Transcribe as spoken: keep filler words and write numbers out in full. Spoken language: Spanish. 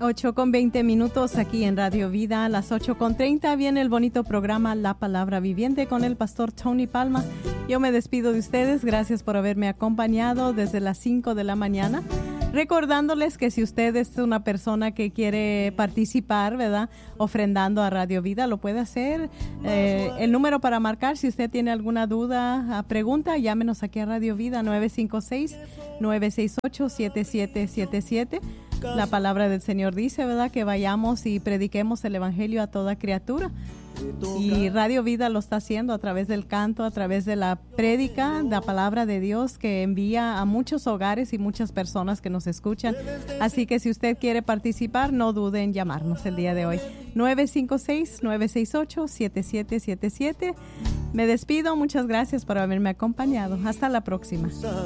ocho con veinte minutos aquí en Radio Vida. A las ocho con treinta viene el bonito programa La Palabra Viviente con el pastor Tony Palma. Yo me despido de ustedes. Gracias por haberme acompañado desde las cinco de la mañana. Recordándoles que si usted es una persona que quiere participar, ¿verdad?, ofrendando a Radio Vida, lo puede hacer. Eh, el número para marcar, si usted tiene alguna duda, pregunta, llámenos aquí a Radio Vida, nueve cinco seis, nueve seis ocho, siete siete siete siete. La palabra del Señor dice, ¿verdad?, que vayamos y prediquemos el Evangelio a toda criatura. Y Radio Vida lo está haciendo a través del canto, a través de la prédica, la palabra de Dios que envía a muchos hogares y muchas personas que nos escuchan. Así que si usted quiere participar, no dude en llamarnos el día de hoy. nueve cinco seis, nueve seis ocho, siete siete siete siete. Me despido, muchas gracias por haberme acompañado. Hasta la próxima.